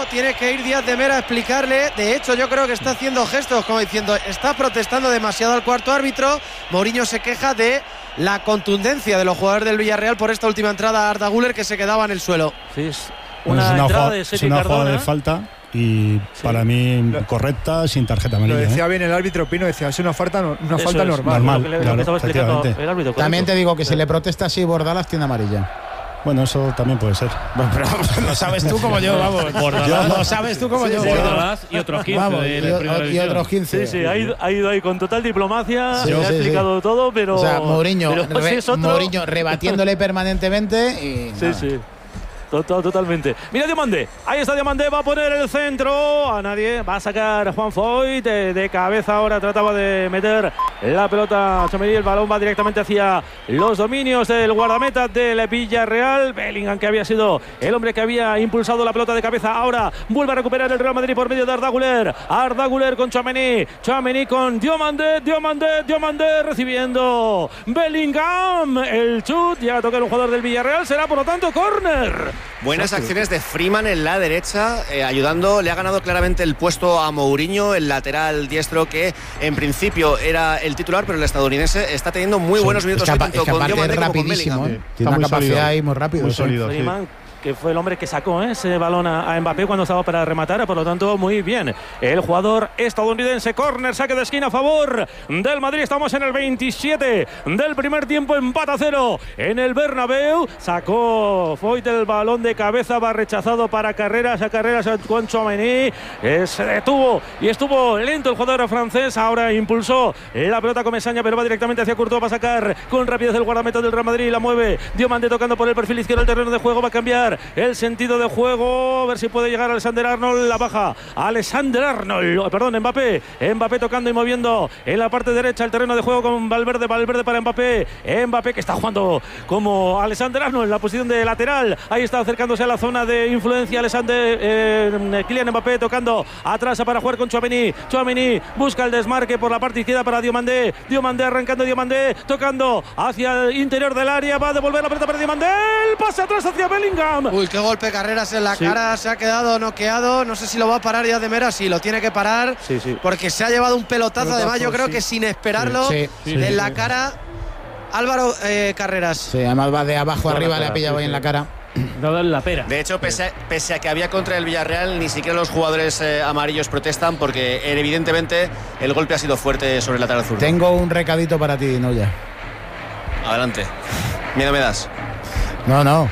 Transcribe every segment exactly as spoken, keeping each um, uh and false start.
tiene que ir Díaz de Mera a explicarle. De hecho, yo creo que está haciendo gestos como diciendo, está protestando demasiado al cuarto árbitro. Mourinho se queja de la contundencia de los jugadores del Villarreal por esta última entrada a Arda Güler, que se quedaba en el suelo. Sí, es una, es una entrada jugada, de Sergi Es una Cardona. jugada de falta y sí. para mí correcta, sin tarjeta amarilla. Lo decía ¿eh? bien el árbitro Pino, decía, es una falta, una Eso falta es, normal. normal lo que le, claro, lo que estaba el árbitro, también te digo que sí. Si le protesta así Bordalas tiene amarilla. Bueno, eso también puede ser. Bueno, pero lo sabes tú como yo, vamos. Bordalas, lo sabes tú como sí, yo. Sí, Bordalas y otros quince. Vamos, de y, la y otros quince. Sí, sí, ha ido, ha ido ahí con total diplomacia, sí, se sí, ha explicado sí. todo, pero. O sea, Mourinho, pero re, es otro... Mourinho rebatiéndole permanentemente y. Sí, nada. sí. Total, totalmente. Mira Diomandé, ahí está Diomandé, va a poner el centro a nadie, va a sacar Juan Foyt de, de cabeza, ahora trataba de meter la pelota a Tchouaméni, el balón va directamente hacia los dominios del guardameta del Villarreal. Bellingham, que había sido el hombre que había impulsado la pelota de cabeza, ahora vuelve a recuperar el Real Madrid por medio de Arda Güler. Arda Güler con Tchouaméni, Tchouaméni con Diomandé, Diomandé, Diomandé recibiendo Bellingham, el chut, ya toca el jugador del Villarreal, será por lo tanto córner. Buenas acciones de Freeman en la derecha, eh, ayudando, le ha ganado claramente el puesto a Mourinho, el lateral diestro que en principio era el titular, pero el estadounidense está teniendo muy sí, buenos minutos es que, tanto es que con Diomandé como con Bellingham. ¿eh? Tiene una capacidad sólido, ahí muy rápido. Muy sólido, sí. Que fue el hombre que sacó ¿eh? ese balón a, a Mbappé cuando estaba para rematar, por lo tanto muy bien el jugador estadounidense. Córner, saque de esquina a favor del Madrid. Estamos en el veintisiete del primer tiempo, empate a cero en el Bernabéu. Sacó Foyt el balón de cabeza, va rechazado para Carreras, a Carreras con Tchouaméni, eh, se detuvo y estuvo lento el jugador francés. Ahora impulsó la pelota Comesaña, pero va directamente hacia Courtois, va a sacar con rapidez el guardameta del Real Madrid, la mueve Diomandé tocando por el perfil izquierdo del terreno de juego, va a cambiar el sentido de juego, a ver si puede llegar Alexander Arnold, la baja Alexander Arnold, perdón, Mbappé, Mbappé tocando y moviendo en la parte derecha el terreno de juego con Valverde, Valverde para Mbappé, Mbappé que está jugando como Alexander Arnold en la posición de lateral, ahí está acercándose a la zona de influencia Alexander, eh, Kylian Mbappé tocando atrás para jugar con Tchouaméni, Tchouaméni busca el desmarque por la parte izquierda para Diomandé, Diomandé arrancando, Diomandé tocando hacia el interior del área, va a devolver la pelota para Diomandé, el pase atrás hacia Bellingham. Uy, qué golpe, Carreras en la sí. cara, se ha quedado noqueado, no sé si lo va a parar Díaz de Mera, sí, lo tiene que parar, sí, sí. porque se ha llevado un pelotazo, pelotazo además yo creo sí. que sin esperarlo, sí, sí, en sí, la sí. cara Álvaro eh, Carreras. Sí, además va de abajo arriba, cara, le ha pillado sí, ahí sí. en la cara. No en la pera. De hecho, pese a, pese a que había contra el Villarreal, ni siquiera los jugadores eh, amarillos protestan porque evidentemente el golpe ha sido fuerte sobre el lateral zurdo. Tengo un recadito para ti, Noya. Adelante. Miedo me das. No, no.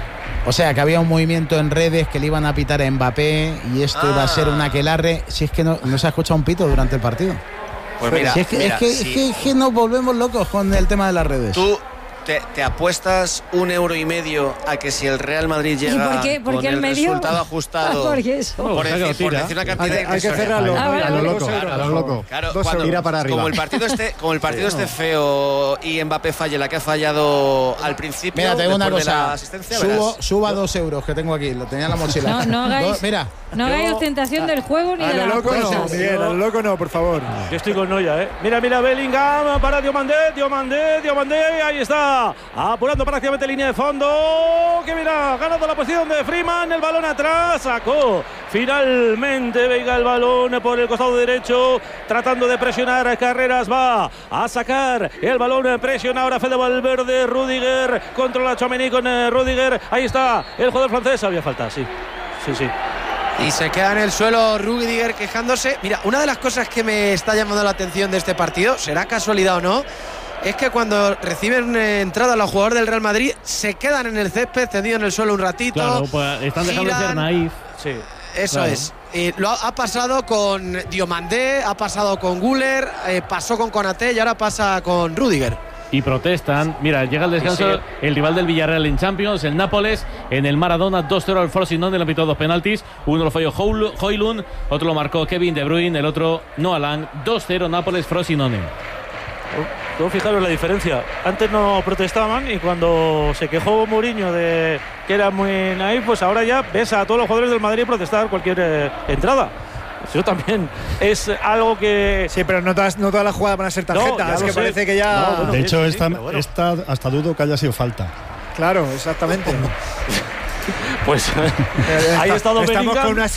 O sea, que había un movimiento en redes que le iban a pitar a Mbappé y esto ah. iba a ser un aquelarre. Si es que no, no se ha escuchado un pito durante el partido. Pues mira, si es, que, mira, es, que, sí. es, que, es que nos volvemos locos con el tema de las redes. Tú te, te apuestas un euro y medio a que si el Real Madrid llega por qué? ¿Por con qué el, el medio? resultado ajustado ¿Por qué eso? por, decir, por decir una cantidad hay, hay que cerrarlo ah, a lo loco, claro, a lo loco. Claro, Dos cuando, euros para arriba. Como el partido esté, como el partido sí, esté feo y Mbappé falle la que ha fallado al principio. Mira, te digo una cosa. Subo, suba dos euros que tengo aquí, lo tenía en la mochila. No, no hagáis, dos, mira, no yo, hagáis ostentación del juego ni a de lo las loco no, apuestas. Miguel, a lo loco no, por favor. Yo estoy con Noya, ¿eh? Mira, mira, Bellingham para Diomandé, Diomandé, Diomandé, ahí está, apurando prácticamente línea de fondo, que mira, ganando la posición de Freeman, el balón atrás, sacó finalmente Veiga el balón por el costado derecho, tratando de presionar a Carreras, va a sacar el balón, presiona ahora Fede Valverde, Rudiger, controla Tchouaméni con eh, Rudiger, ahí está, el jugador francés, había falta, sí, sí, sí. Y se queda en el suelo Rudiger quejándose. Mira, una de las cosas que me está llamando la atención de este partido, será casualidad o no, es que cuando reciben eh, entrada los jugadores del Real Madrid se quedan en el césped tendido en el suelo un ratito. Claro, pues están dejando giran, de ser naif. Sí, eso claro. es. Y lo ha, ha pasado con Diomandé, ha pasado con Güler, eh, pasó con Konaté y ahora pasa con Rudiger. Y protestan. Mira, llega el descanso, sí, sí. el rival del Villarreal en Champions, el Nápoles, en el Maradona, dos cero al Frosinone, le han pitado dos penaltis, uno lo falló Højlund, otro lo marcó Kevin De Bruyne, el otro Noah Lang, dos cero Nápoles Frosinone. Oh, fijaros la diferencia, antes no protestaban y cuando se quejó Mourinho de que era muy naif, pues ahora ya ves a todos los jugadores del Madrid protestar cualquier eh, entrada. Eso también es algo que... Sí, pero no todas, no todas las jugadas van a ser tarjetas, no, es que sé. Parece que ya... No, bueno, de hecho, sí, esta, sí, bueno. esta hasta dudo que haya sido falta. Claro, exactamente. Pues ahí ha estado Estamos Bellingham. con una